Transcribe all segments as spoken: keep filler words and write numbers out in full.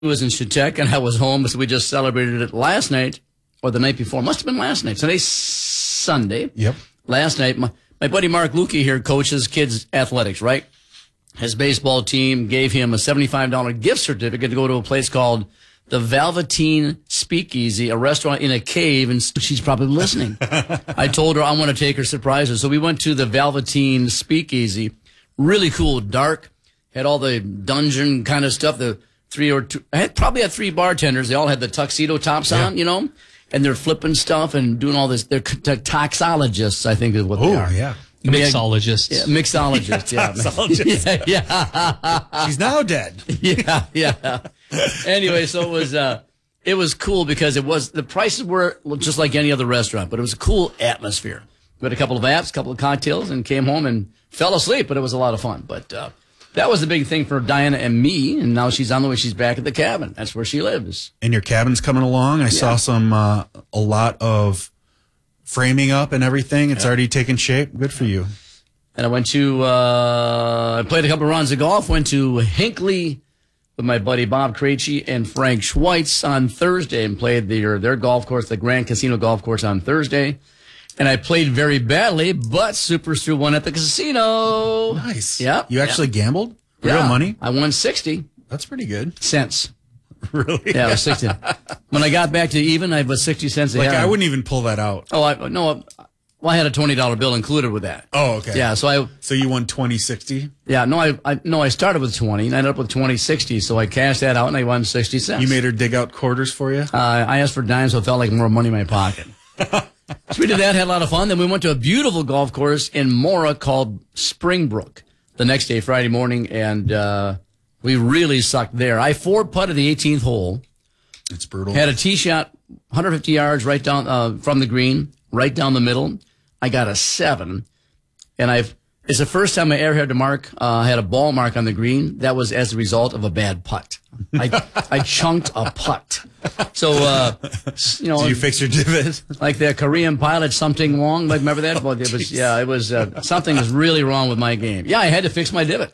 was in Chautauqua, and I was home, so we just celebrated it last night, or the night before. Must have been last night. Today's Sunday. Yep. Last night, my, my buddy Mark Lukey here coaches kids' athletics, right? His baseball team gave him a seventy-five dollars gift certificate to go to a place called the Velveteen Speakeasy, a restaurant in a cave, and she's probably listening. I told her I want to take her surprises. So we went to the Velveteen Speakeasy. Really cool, dark, had all the dungeon kind of stuff, the three or two, I had probably had three bartenders. They all had the tuxedo tops yeah. on, you know, and they're flipping stuff and doing all this. They're toxologists, I think is what they oh, are. Oh, yeah. Mixologists. Yeah, mixologists, yeah. Mixologists. yeah, yeah. She's now dead. yeah, yeah. Anyway, so it was, uh, it was cool because it was, the prices were just like any other restaurant, but it was a cool atmosphere. We had a couple of apps, a couple of cocktails, and came home and fell asleep, but it was a lot of fun. But, uh, that was the big thing for Diana and me, and now she's on the way. She's back at the cabin. That's where she lives. And your cabin's coming along. I yeah. saw some, uh, a lot of framing up and everything. It's yeah. already taken shape. Good for you. And I went to, uh, I played a couple of rounds of golf, went to Hinckley with my buddy Bob Krejci and Frank Schweitz on Thursday and played their, their golf course, the Grand Casino Golf Course on Thursday. And I played very badly, but Super Stu won at the casino. Nice. Yeah. You actually yep. gambled? Real yeah. money? I won sixty. That's pretty good. Cents. Really? Yeah, it was sixty. When I got back to even, I was sixty cents ahead. Like, I wouldn't even pull that out. Oh, I, no. Well, I had a twenty dollar bill included with that. Oh, okay. Yeah, so I. So you won twenty sixty? Yeah, no, I, I no, I started with twenty and I ended up with twenty sixty. So I cashed that out and I won sixty cents. You made her dig out quarters for you? Uh, I asked for dimes, so it felt like more money in my pocket. So we did that, had a lot of fun. Then we went to a beautiful golf course in Mora called Springbrook the next day, Friday morning, and uh, we really sucked there. I four putted the eighteenth hole. It's brutal. Had a tee shot, one hundred fifty yards right down uh, from the green, right down the middle. I got a seven, and I've. It's the first time I ever had to mark. Uh, I had a ball mark on the green. That was as a result of a bad putt. I I chunked a putt. So uh, you know, did you fix your divot? Like the Korean pilot, something wrong. Like remember that? Well, it was yeah, it was uh, something was really wrong with my game. Yeah, I had to fix my divot.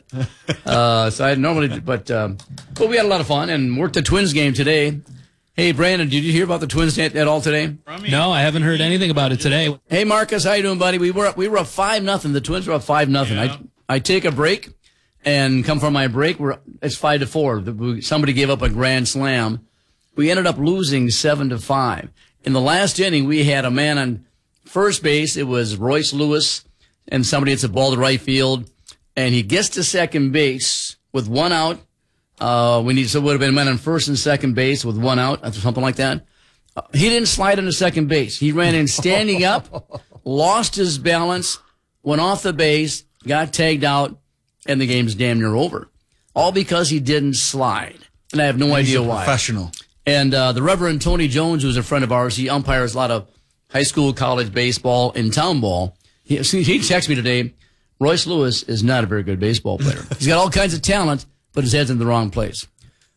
Uh, so I normally, but um, but we had a lot of fun and worked the Twins game today. Hey, Brandon, did you hear about the Twins at, at all today? No, I haven't heard anything about it today. Hey, Marcus, how you doing, buddy? We were up, we were up five nothing. The Twins were up five nothing. Yeah. I I take a break and come from my break. We're it's five to four. Somebody gave up a grand slam. We ended up losing seven to five. In the last inning, we had a man on first base. It was Royce Lewis, and somebody hits a ball to right field, and he gets to second base with one out. Uh, we need, so it would have been a man on first and second base with one out, or something like that. Uh, he didn't slide into second base. He ran in standing up, lost his balance, went off the base, got tagged out, and the game's damn near over. All because he didn't slide. And I have no and idea he's a why. Professional. And, uh, the Reverend Tony Jones, who's a friend of ours, he umpires a lot of high school, college baseball, and town ball. He, he texted me today, Royce Lewis is not a very good baseball player. He's got all kinds of talent, but his head's in the wrong place.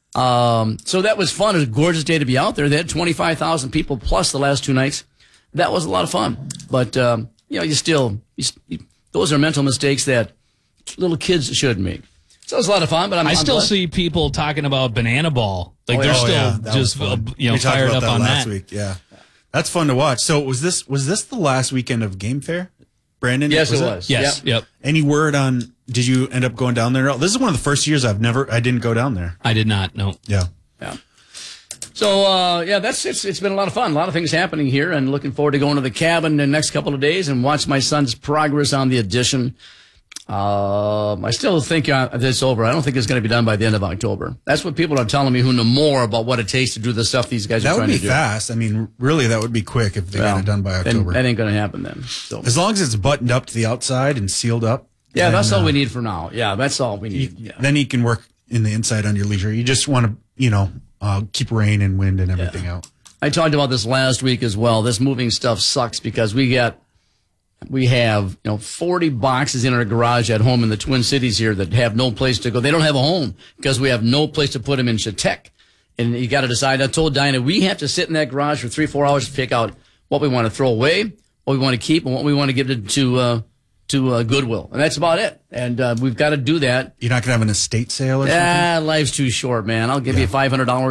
Um, so that was fun. It was a gorgeous day to be out there. They had twenty-five thousand people plus the last two nights. That was a lot of fun. But, um, you know, you still, you, you, those are mental mistakes that little kids shouldn't make. So it was a lot of fun, but I'm, I I'm still glad. see people talking about banana ball. Like Oh, they're yeah. still Oh, yeah. just, uh, you know, we talked fired about up that on last that. week. Yeah. That's fun to watch. So was this, was this the last weekend of Game Fair? Brandon? Yes, was it was. Yes. Yep. Yep. Any word on, did you end up going down there? This is one of the first years I've never, I didn't go down there. I did not. No. Yeah. Yeah. So, uh, yeah, that's, it's, it's been a lot of fun. A lot of things happening here and looking forward to going to the cabin in the next couple of days and watch my son's progress on the addition. Um, I still think uh, it's over. I don't think it's going to be done by the end of October. That's what people are telling me who know more about what it takes to do the stuff these guys That are trying would to be do. fast. I mean, really, that would be quick if they Well, got it done by October. That ain't going to happen then. So. As long as it's buttoned up to the outside and sealed up. Yeah, then, that's all uh, we need for now. Yeah, that's all we need. You, Yeah. Then you can work in the inside on your leisure. You just want to, you know, uh, keep rain and wind and everything Yeah. out. I talked about this last week as well. This moving stuff sucks because we got, we have, you know, forty boxes in our garage at home in the Twin Cities here that have no place to go. They don't have a home because we have no place to put them in Chautauqua. And you got to decide. I told Dinah, we have to sit in that garage for three, four hours to pick out what we want to throw away, what we want to keep, and what we want to give to, to, uh, to uh, Goodwill, and that's about it. And uh, we've got to do that. You're not going to have an estate sale or something? Ah, life's too short, man. I'll give Yeah. you five hundred dollars